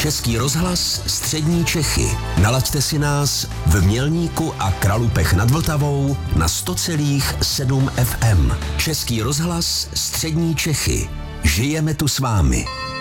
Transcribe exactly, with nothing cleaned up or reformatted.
Český rozhlas Střední Čechy. Nalaďte si nás v Mělníku a Kralupech nad Vltavou na sto celá sedm F M. Český rozhlas Střední Čechy. Žijeme tu s vámi.